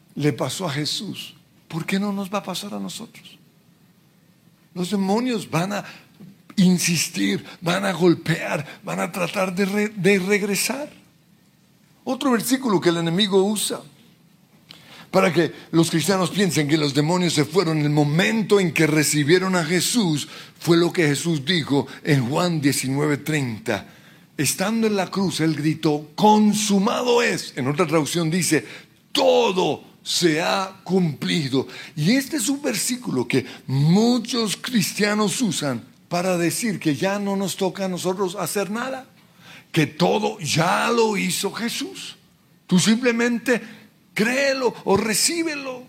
le pasó a Jesús, ¿por qué no nos va a pasar a nosotros? Los demonios van a insistir, van a golpear, van a tratar de regresar. Otro versículo que el enemigo usa para que los cristianos piensen que los demonios se fueron en el momento en que recibieron a Jesús, fue lo que Jesús dijo en Juan 19:30. Estando en la cruz, Él gritó, consumado es. En otra traducción dice, todo se ha cumplido. Y este es un versículo que muchos cristianos usan para decir que ya no nos toca a nosotros hacer nada, que todo ya lo hizo Jesús. Tú simplemente créelo o recíbelo.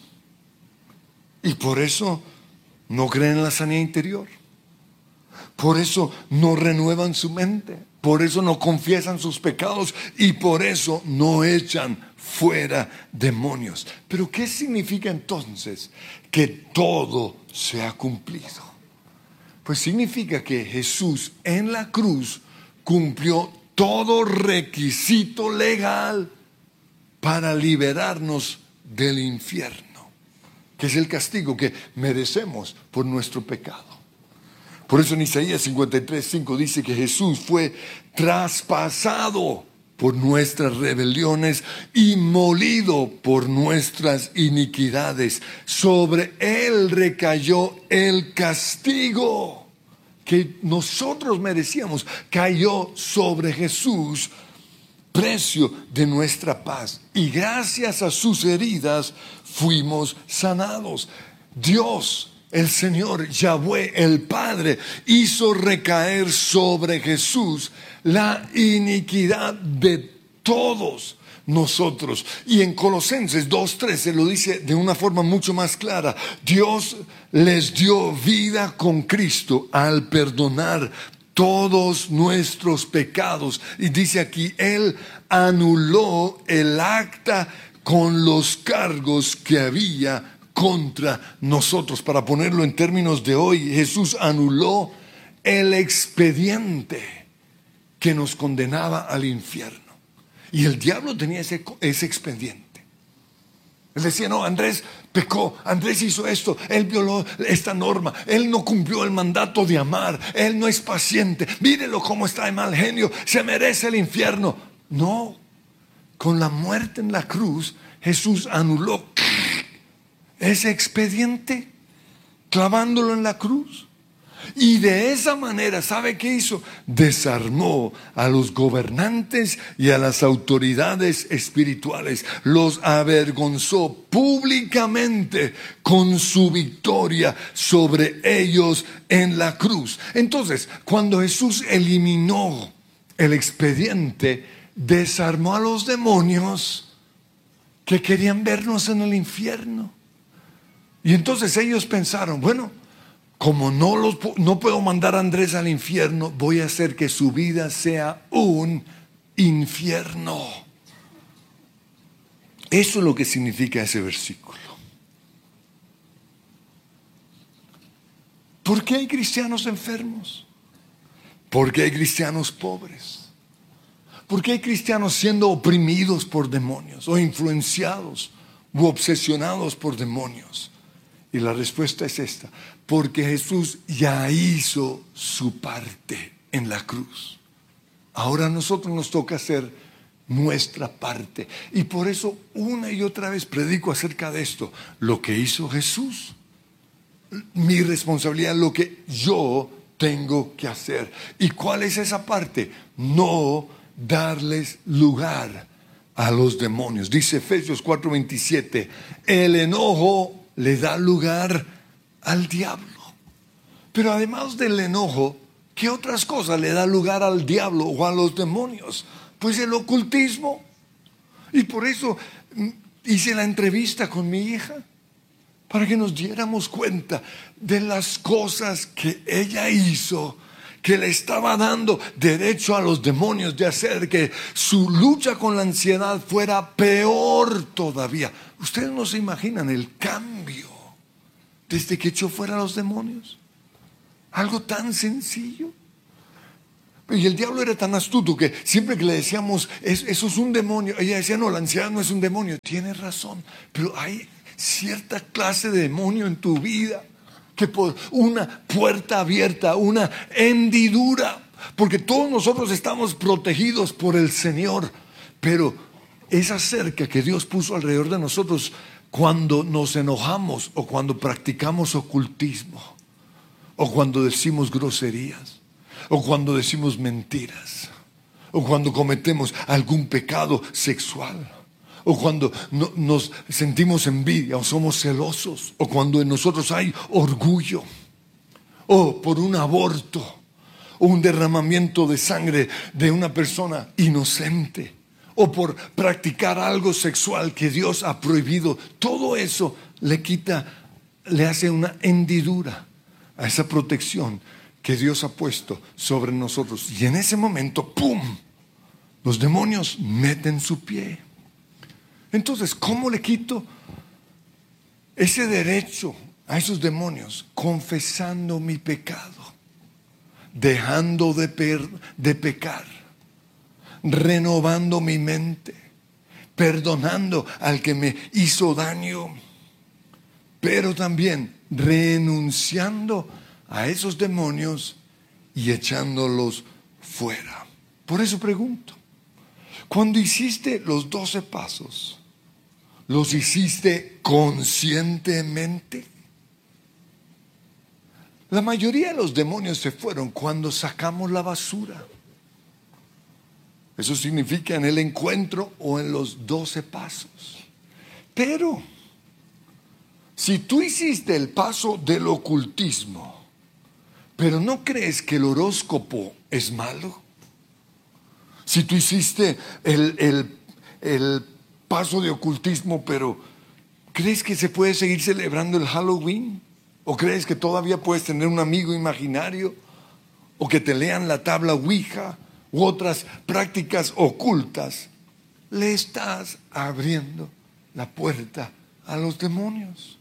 Y por eso no creen en la sanidad interior. Por eso no renuevan su mente. Por eso no confiesan sus pecados. Y por eso no echan fuera demonios. Pero ¿qué significa entonces que todo se ha cumplido? Pues significa que Jesús en la cruz cumplió todo requisito legal para liberarnos del infierno, que es el castigo que merecemos por nuestro pecado. Por eso en Isaías 53:5 dice que Jesús fue traspasado por nuestras rebeliones y molido por nuestras iniquidades. Sobre Él recayó el castigo que nosotros merecíamos. Cayó sobre Jesús, precio de nuestra paz. Y gracias a sus heridas fuimos sanados. Dios, el Señor, Yahweh, el Padre, hizo recaer sobre Jesús la iniquidad de todos nosotros. Y en Colosenses 2:13 lo dice de una forma mucho más clara. Dios les dio vida con Cristo al perdonar todos nuestros pecados. Y dice aquí, Él anuló el acta con los cargos que había contra nosotros. Para ponerlo en términos de hoy, Jesús anuló el expediente que nos condenaba al infierno. Y el diablo tenía ese expediente. Él decía, no, Andrés pecó, Andrés hizo esto, él violó esta norma, él no cumplió el mandato de amar, él no es paciente, mírelo cómo está de mal genio, se merece el infierno. No, con la muerte en la cruz, Jesús anuló ese expediente, clavándolo en la cruz. Y de esa manera, ¿sabe qué hizo? Desarmó a los gobernantes y a las autoridades espirituales. Los avergonzó públicamente con su victoria sobre ellos en la cruz. Entonces, cuando Jesús eliminó el expediente, desarmó a los demonios que querían vernos en el infierno. Y entonces ellos pensaron, bueno, como no puedo mandar a Andrés al infierno, voy a hacer que su vida sea un infierno. Eso es lo que significa ese versículo. ¿Por qué hay cristianos enfermos? ¿Por qué hay cristianos pobres? ¿Por qué hay cristianos siendo oprimidos por demonios o influenciados u obsesionados por demonios? Y la respuesta es esta: porque Jesús ya hizo su parte en la cruz. Ahora a nosotros nos toca hacer nuestra parte. Y por eso una y otra vez predico acerca de esto. Lo que hizo Jesús, mi responsabilidad, lo que yo tengo que hacer. ¿Y cuál es esa parte? No darles lugar a los demonios. Dice Efesios 4:27, el enojo le da lugar al diablo. Pero además del enojo, ¿qué otras cosas le da lugar al diablo o a los demonios? Pues el ocultismo. Y por eso hice la entrevista con mi hija, para que nos diéramos cuenta de las cosas que ella hizo, que le estaba dando derecho a los demonios de hacer que su lucha con la ansiedad fuera peor todavía. Ustedes no se imaginan el cambio desde que echó fuera a los demonios. Algo tan sencillo. Y el diablo era tan astuto que siempre que le decíamos, eso es un demonio, ella decía, no, la ansiedad no es un demonio. Tienes razón, pero hay cierta clase de demonio en tu vida que por una puerta abierta, una hendidura, porque todos nosotros estamos protegidos por el Señor, pero esa cerca que Dios puso alrededor de nosotros cuando nos enojamos o cuando practicamos ocultismo o cuando decimos groserías o cuando decimos mentiras o cuando cometemos algún pecado sexual o cuando nos sentimos envidia o somos celosos o cuando en nosotros hay orgullo o por un aborto o un derramamiento de sangre de una persona inocente o por practicar algo sexual que Dios ha prohibido. Todo eso le hace una hendidura a esa protección que Dios ha puesto sobre nosotros. Y en ese momento, ¡pum!, los demonios meten su pie. Entonces, ¿cómo le quito ese derecho a esos demonios? Confesando mi pecado, dejando de pecar, renovando mi mente, perdonando al que me hizo daño, pero también renunciando a esos demonios y echándolos fuera. Por eso pregunto, cuando hiciste los 12 pasos, ¿los hiciste conscientemente? La mayoría de los demonios se fueron cuando sacamos la basura. Eso significa en el encuentro o en los 12 pasos. Pero si tú hiciste el paso del ocultismo, pero no crees que el horóscopo es malo, si tú hiciste el paso de ocultismo, pero ¿crees que se puede seguir celebrando el Halloween? ¿O crees que todavía puedes tener un amigo imaginario? ¿O que te lean la tabla Ouija? U otras prácticas ocultas? Le estás abriendo la puerta a los demonios.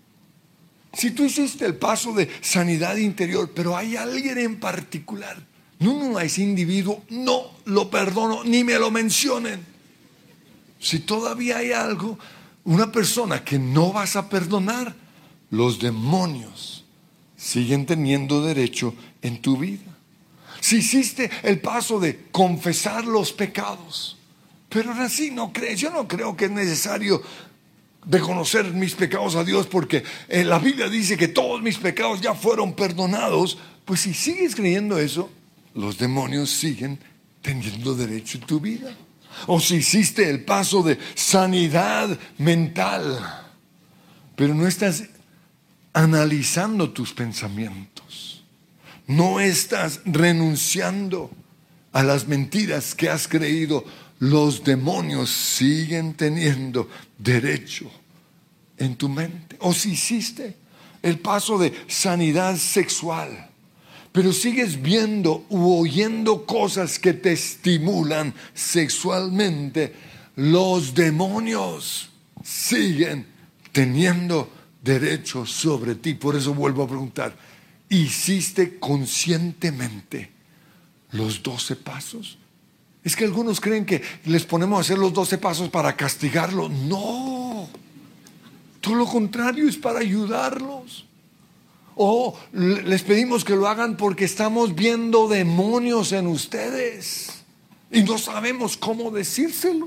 Si tú hiciste el paso de sanidad interior, pero hay alguien en particular, no, a ese individuo no lo perdono, ni me lo mencionen. Si todavía hay algo, una persona que no vas a perdonar, los demonios siguen teniendo derecho en tu vida. Si hiciste el paso de confesar los pecados, pero ahora sí no crees, yo no creo que es necesario reconocer mis pecados a Dios porque la Biblia dice que todos mis pecados ya fueron perdonados. Pues si sigues creyendo eso, los demonios siguen teniendo derecho en tu vida. O si hiciste el paso de sanidad mental, pero no estás analizando tus pensamientos, no estás renunciando a las mentiras que has creído, los demonios siguen teniendo derecho en tu mente. O si hiciste el paso de sanidad sexual, pero sigues viendo u oyendo cosas que te estimulan sexualmente, los demonios siguen teniendo derecho sobre ti. Por eso vuelvo a preguntar, ¿hiciste conscientemente los 12 pasos? Es que algunos creen que les ponemos a hacer los 12 pasos para castigarlos. No, todo lo contrario, es para ayudarlos. O les pedimos que lo hagan porque estamos viendo demonios en ustedes y no sabemos cómo decírselo.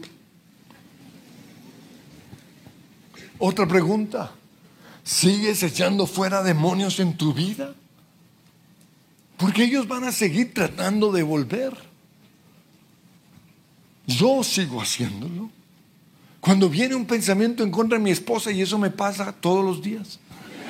Otra pregunta, ¿sigues echando fuera demonios en tu vida? Porque ellos van a seguir tratando de volver. Yo sigo haciéndolo. Cuando viene un pensamiento en contra de mi esposa, y eso me pasa todos los días.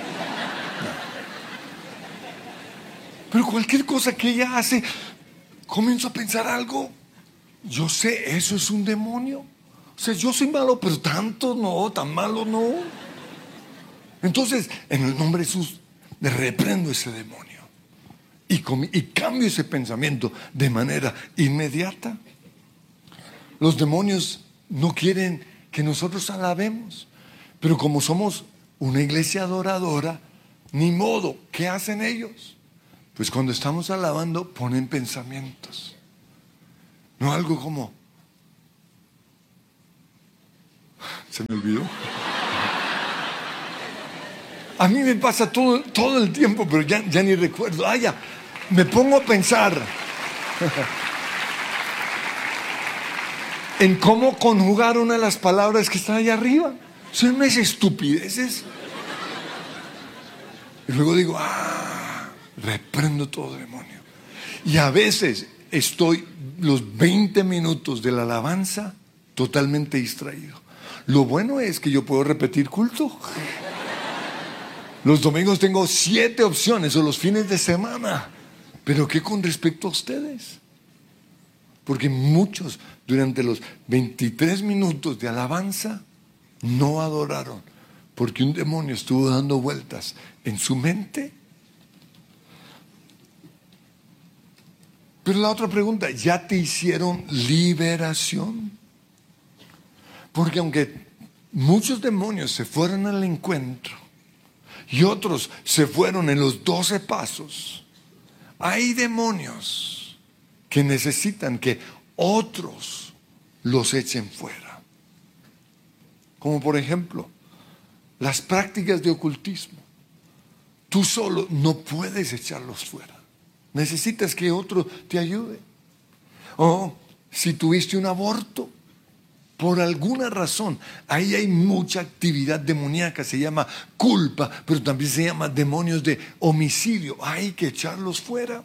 Pero cualquier cosa que ella hace, comienzo a pensar algo. Yo sé, eso es un demonio. O sea, yo soy malo, pero tanto no, tan malo no. Entonces, en el nombre de Jesús, le reprendo ese demonio. Y cambio ese pensamiento de manera inmediata. Los demonios no quieren que nosotros alabemos. Pero como somos una iglesia adoradora, ni modo, ¿qué hacen ellos? Pues cuando estamos alabando, ponen pensamientos. No algo como, se me olvidó. A mí me pasa todo el tiempo, pero ya ni recuerdo. Ya, me pongo a pensar en cómo conjugar una de las palabras que están allá arriba. Son unas estupideces. Y luego digo, reprendo todo demonio. Y a veces estoy los 20 minutos de la alabanza totalmente distraído. Lo bueno es que yo puedo repetir culto. Los domingos tengo 7 opciones, o los fines de semana. Pero ¿qué con respecto a ustedes? Porque muchos durante los 23 minutos de alabanza no adoraron, porque un demonio estuvo dando vueltas en su mente. Pero la otra pregunta, ¿ya te hicieron liberación? Porque aunque muchos demonios se fueron al encuentro y otros se fueron en los 12 pasos, hay demonios que necesitan que otros los echen fuera. Como por ejemplo, las prácticas de ocultismo. Tú solo no puedes echarlos fuera. Necesitas que otro te ayude. O si tuviste un aborto, por alguna razón, ahí hay mucha actividad demoníaca, se llama culpa, pero también se llama demonios de homicidio. Hay que echarlos fuera.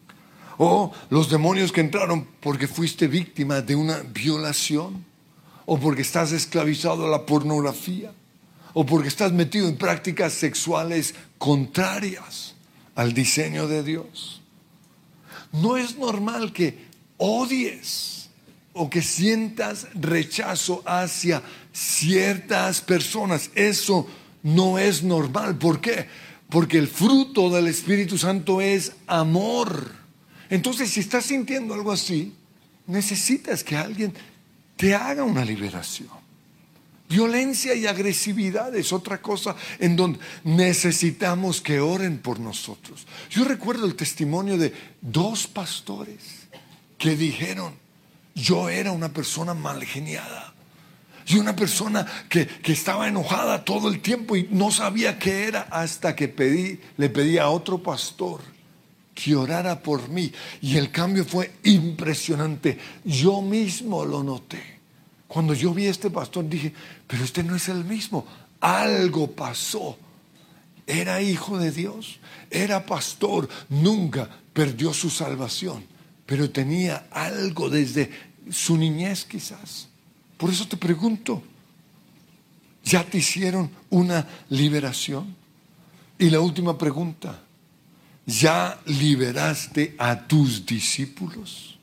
O los demonios que entraron porque fuiste víctima de una violación, o porque estás esclavizado a la pornografía, o porque estás metido en prácticas sexuales contrarias al diseño de Dios. No es normal que odies o que sientas rechazo hacia ciertas personas. Eso no es normal. ¿Por qué? Porque el fruto del Espíritu Santo es amor. Entonces, si estás sintiendo algo así, necesitas que alguien te haga una liberación. Violencia y agresividad es otra cosa en donde necesitamos que oren por nosotros. Yo recuerdo el testimonio de 2 pastores que dijeron: yo era una persona mal geniada y una persona que estaba enojada todo el tiempo y no sabía qué era, hasta que le pedí a otro pastor que orara por mí, y el cambio fue impresionante. Yo mismo lo noté. Cuando yo vi a este pastor dije, pero este no es el mismo. Algo pasó. Era hijo de Dios, era pastor, nunca perdió su salvación, pero tenía algo desde su niñez quizás. Por eso te pregunto, ¿ya te hicieron una liberación? Y la última pregunta, ¿ya liberaste a tus discípulos?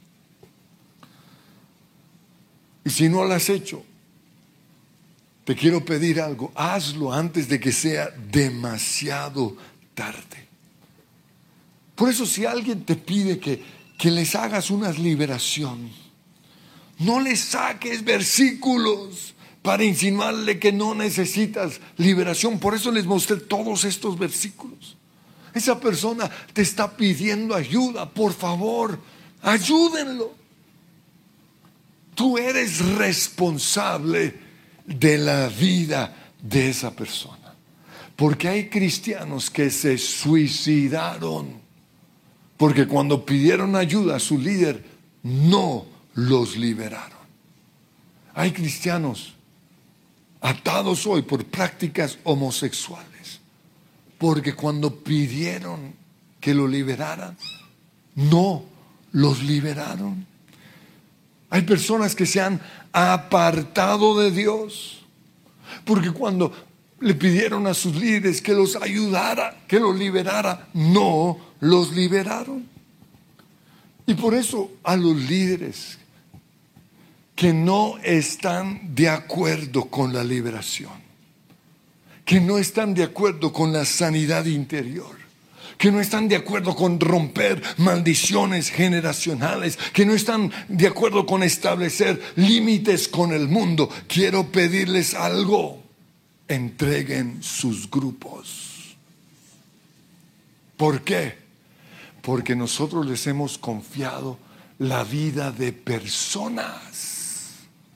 Y si no lo has hecho, te quiero pedir algo: hazlo antes de que sea demasiado tarde. Por eso, si alguien te pide que les hagas una liberación, no les saques versículos para insinuarle que no necesitas liberación. Por eso les mostré todos estos versículos. Esa persona te está pidiendo ayuda, por favor, ayúdenlo. Tú eres responsable de la vida de esa persona. Porque hay cristianos que se suicidaron porque cuando pidieron ayuda a su líder no los liberaron. Hay cristianos atados hoy por prácticas homosexuales porque cuando pidieron que lo liberaran no los liberaron. Hay personas que se han apartado de Dios porque cuando le pidieron a sus líderes que los ayudara, que los liberara, no los liberaron. Y por eso a los líderes que no están de acuerdo con la liberación, que no están de acuerdo con la sanidad interior, que no están de acuerdo con romper maldiciones generacionales, que no están de acuerdo con establecer límites con el mundo, quiero pedirles algo: entreguen sus grupos. ¿Por qué? Porque nosotros les hemos confiado la vida de personas.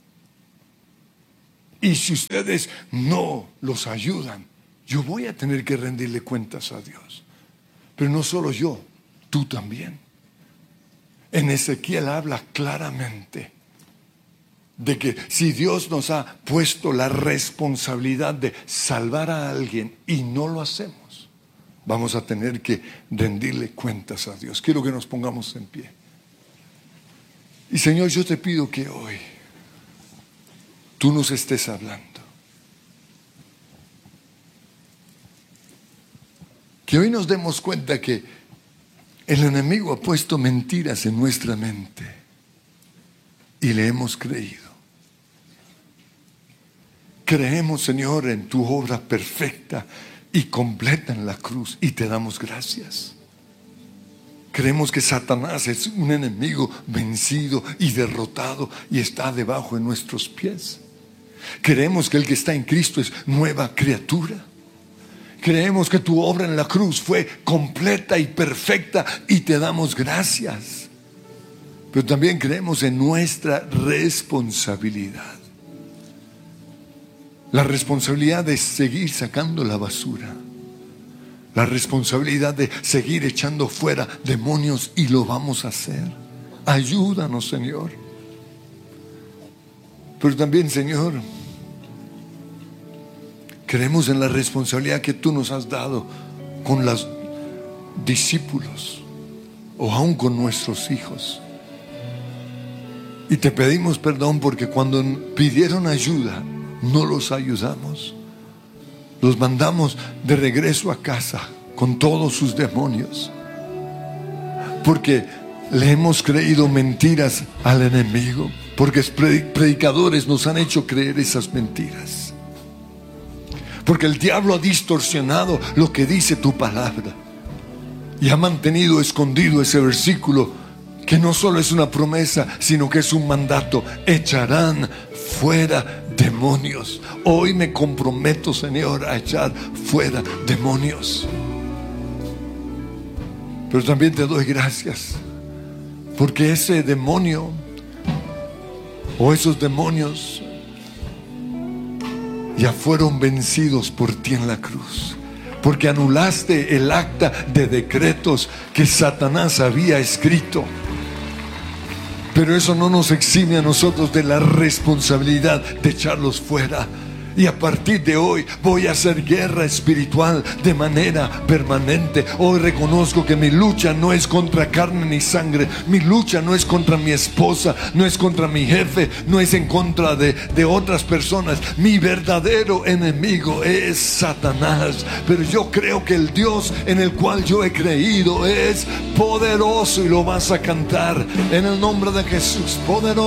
Y si ustedes no los ayudan, yo voy a tener que rendirle cuentas a Dios. Pero no solo yo, tú también. En Ezequiel habla claramente de que si Dios nos ha puesto la responsabilidad de salvar a alguien y no lo hacemos, vamos a tener que rendirle cuentas a Dios. Quiero que nos pongamos en pie. Y Señor, yo te pido que hoy tú nos estés hablando. Que hoy nos demos cuenta que el enemigo ha puesto mentiras en nuestra mente y le hemos creído. Creemos, Señor, en tu obra perfecta y completa en la cruz y te damos gracias. Creemos que Satanás es un enemigo vencido y derrotado y está debajo de nuestros pies. Creemos que el que está en Cristo es nueva criatura. Creemos que tu obra en la cruz fue completa y perfecta y te damos gracias. Pero también creemos en nuestra responsabilidad. La responsabilidad de seguir sacando la basura. La responsabilidad de seguir echando fuera demonios, y lo vamos a hacer. Ayúdanos, Señor. Pero también, Señor, creemos en la responsabilidad que tú nos has dado con los discípulos o aún con nuestros hijos. Y te pedimos perdón porque cuando pidieron ayuda no los ayudamos. Los mandamos de regreso a casa con todos sus demonios. Porque le hemos creído mentiras al enemigo. Porque predicadores nos han hecho creer esas mentiras. Porque el diablo ha distorsionado lo que dice tu palabra. Y ha mantenido escondido ese versículo que no solo es una promesa, sino que es un mandato. Echarán fuera demonios. Hoy me comprometo, Señor, a echar fuera demonios. Pero también te doy gracias porque ese demonio o esos demonios ya fueron vencidos por ti en la cruz. Porque anulaste el acta de decretos que Satanás había escrito. Pero eso no nos exime a nosotros de la responsabilidad de echarlos fuera. Y a partir de hoy voy a hacer guerra espiritual de manera permanente. Hoy reconozco que mi lucha no es contra carne ni sangre. Mi lucha no es contra mi esposa, no es contra mi jefe, no es en contra de otras personas. Mi verdadero enemigo es Satanás. Pero yo creo que el Dios en el cual yo he creído es poderoso, y lo vas a cantar en el nombre de Jesús. Poderoso.